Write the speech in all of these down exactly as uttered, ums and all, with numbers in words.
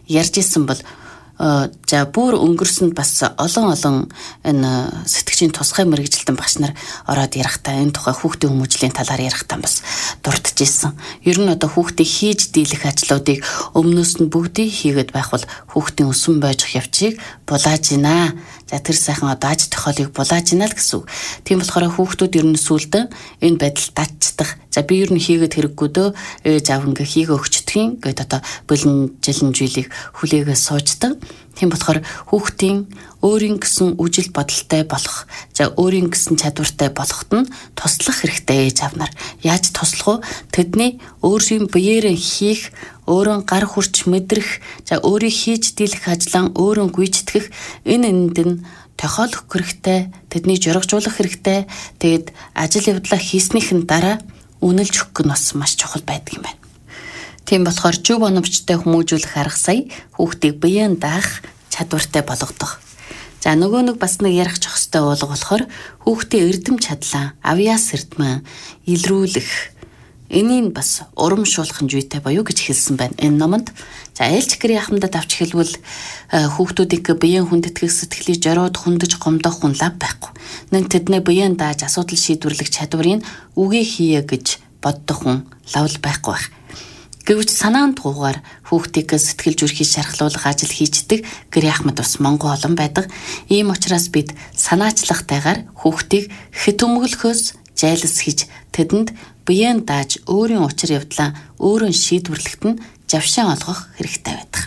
ярьж исэн бол за бүр өнгөрсөнд бас олон олон энэ сэтгчийн тусгай мэргэжилтэн багш нар ороод ярихтаа энэ тухай хүүхдийн хүмүүжлийн талаар ярихтаа бас дурдж исэн. Ер нь одоо хүүхдийг хийж дийлэх ажлуудыг өмнөөс нь бүгдийг хийгээд байх бол хүүхдийн өсөн байж явцыг булааж гинэ. За тэр сайхан одоо аж тохиолыг булааж гинэ л гэсэн үг. Тийм болохоор хүүхдүүд ер нь сүулдэ энэ байдал датцдаг. За би ер нь хийгээд хэрэггүй дөө ээж аав ингээ хийгээ өгчдөг гээд одоо бэлэн жилэн жилийг хүлээгээ сууждаг. Тийм болохоор хүүхдийн өөрийн гэсэн үжил бодолтой болох, за өөрийн гэсэн чадвартай болоход нь туслах хэрэгтэй ээж аав нар. Яаж туслах вэ? Тэдний өөрийн биеэрээ хийх, өөрөн гар хурч мэдрэх, за өөрийг хийж дийлэх ажлаа өөрөн гүйцэтгэх энэ энд нь тохиол өгөх хэрэгтэй, тэдний жургажуулах хэрэгтэй. Тэгэд ажил явдлаа хийснийхэн дараа үнэлж өгөх нь бас маш чухал байдаг юм байна. Тийм болохоор зөв оновчтой хүмүүжүүлэх арга сая хүүхдийг биеэн даах чадвартай болгодог. За нөгөө нэг бас нэг ярих зохистой уулга болохоор хүүхдийн эрдэм чадлаа авьяас эрдмэн илрүүлэх энийг бас урамшуулах зүйтэй боيو гэж хэлсэн байна энэ номонд. За ээлж гэрийн ахмадад авч хэлбэл хүүхдүүдийг биеийн хүндэтгэх сэтгэлийг жороод хүндэж гомдох хүн лав байхгүй. Нэн тэдний биеэн дааж асуудал шийдвэрлэх чадварыг үгүй хийе гэж боддог хүн лавл байхгүй байх. Гэвч санаанд гуугаар хүүхдийг сэтгэл зүрхийг шархлуулах ажил хийждэг гэрийн ахмад бас Монгол олон байдаг. Ийм учраас бид санаачлахтайгаар хүүхдийг хэд өмгөлөхөөс зайлс хийж тэдэнд биеэн дааж өөрийн учир явдлаа өөрөөр шийдвэрлэхэд нь завшаан олгох хэрэгтэй байдаг.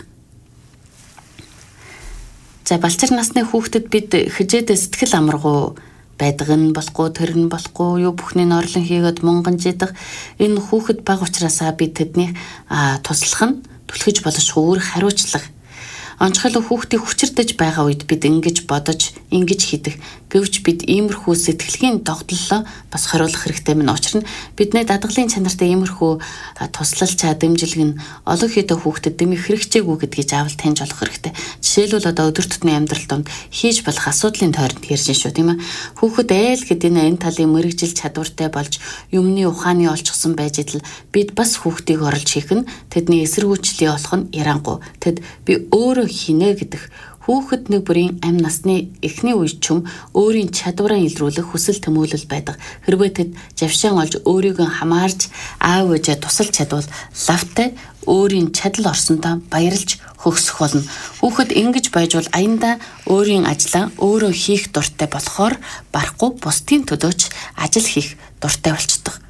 За балчир насны хүүхдэд бид хижээд сэтгэл амаргуу байдаг нь болохгүй тэр нь болохгүй юу бүхний нь орлон хийгээд мунганжидах энэ хүүхэд баг учраас би тэдний туслах нь түлхэж болошгүй өөр хариуцлага онцгой хүүхдийг хүчирдэж байгаа үед бид ингэж бодож ингэж хийдэг гэвч бид иймэрхүү сэтгэлгийн догтлолоо бас хариулах хэрэгтэй мэн учир нь бидний дадгалын чанартай иймэрхүү туслалч дэмжлэг нь олон хэдэн хүүхдэд дэмий хэрэгцээгүй гэдгийг заавал таньж олох хэрэгтэй. Жишээлбэл одоо өдөр тутмын амьдрал донд хийж болох асуудлын тойронд ярьж шүү тийм ээ. Хүүхэд айл хэдийн энэ талын мэрэгжил чадвартай болж юмны ухааны олчихсан байж идэл бид бас хүүхдийг оруулж хийх нь тэдний эсэргүүцлий олох нь ярангуй. Тэд би өөрөө хийнэ гэдэг хүүхэд нэг бүрийн амь насны эхний үед ч юм өөрийн чадвараа илрүүлэх хүсэл тэмүүлэл байдаг. Хэрвээ тэд завшаан олж өөрийгөө хамаарж аав ээжээ тусалж чадвал лавтай өөрийн чадал орсондоо баярлж хөгсөх болно. Хүүхэд ингэж байж бол аяндаа өөрийн ажлаа өөрөө хийх дуртай болохоор барахгүй бусдын төлөөч ажил хийх дуртай болчдөг.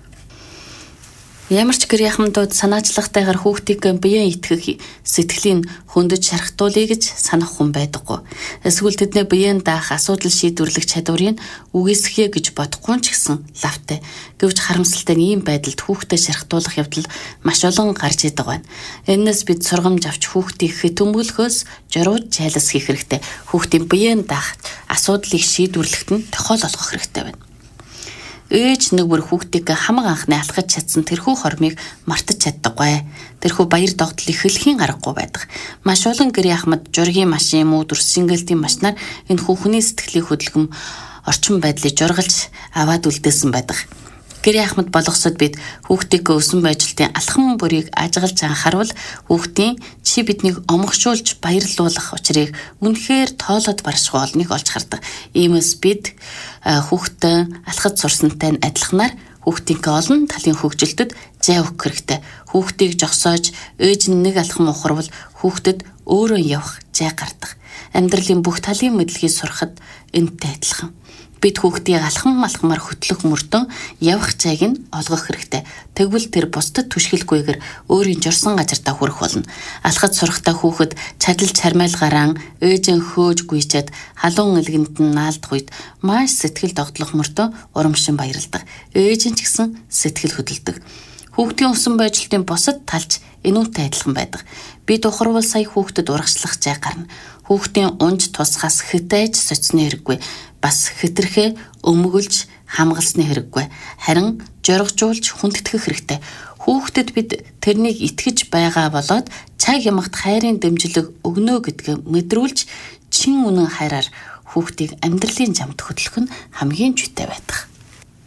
Ямар ч гэр яхамдууд санаачлахтайгаар хүүхдийг биеэ итгэх сэтгэлийн хөндөж шархтуулъя гэж санах хүн байдаггүй. Эсвэл тэдний биеэн даах асуудал шийдвэрлэх чадварыг үгүйсгэе гэж бодохгүй ч гэсэн лавтай. Гэвч харамсалтай нь ийм байдалд хүүхдэд шархтуулах явдал маш олон гарч идэг байна. Энээс бид сургамж авч хүүхдийг хөтөмгөлөхөөс журууд жайлс хийх хэрэгтэй. Хүүхдийн биеэн даах асуудлыг шийдвэрлэхэд нь тохиол олгох хэрэгтэй байна. Ээж нэг бүр хүүхдийг хамаг анхны алхаж чадсан тэрхүү хормыг мартаж чаддаггүй. Тэрхүү баяр догтлыг хэлхийн аргагүй байдаг. Маш олон гэрийн ахмад жургийн машин муу дүрсингэлтийн машинаар энэ хүүхний сэтгэлийн хөдөлгөм орчин байдлыг жургалж аваад үлдээсэн байдаг. Гэрийн ахмад болгосод бид хүүхдийг өсөн байжлтын алхам бүрийг ажиглаж анхаарвал хүүхдийн чи биднийг омгшуулж баярлуулах учрыг үнэхээр тоолоод баршгүй олныг олж хардаг. Иймээс бид хүүхдээ алхаж сурсантай нь адилханаар хүүхдийн олон талын хөгжилтөд зай өгөх хэрэгтэй. Хүүхдийг жогсоож ээж нь нэг алхам ухарвал хүүхдэд өөрөө явах зай гардаг. Амьдралын бүх талын мэдлэгийг сурахад энэтэй адилхан. Бид хүүхдийг алхам малхмаар хөтлөх мөрдөн явах зайг нь олгох хэрэгтэй. Тэгвэл тэр бусдад түшгэлгүйгээр өөрийн журсан газартаа хүрэх болно. Алхаж сурахтаа хүүхэд чадал чармайлгараа ээжэн хөөж гүйчээд халуун элгэнд нь наалдах үед маш сэтгэл догтлох мөрдөө урамшин баярлдаг. Ээж нь ч гэсэн сэтгэл хөдөлдөг. Хүүхдийн өсөн байжлтын бусад талч энүүтэй адилхан байдаг. Бид ухарвал сая хүүхдэд урагшлах зай гарна. Хүүхдийн унж тусгаас хэтэж соцны хэрэггүй. Бас хэтэрхээ өмгөлж хамгаалсны хэрэггүй. Харин жоргожуулж хүндэтгэх хэрэгтэй. Хүүхдэд бид тэрнийг итгэж байгаа болоод цаг ямагт хайрын дэмжлэг өгнө гэдгийг мэдрүүлж чин үнэн хайраар хүүхдийг амьдралын замд хөтлөх нь хамгийн зүйтэй байдаг.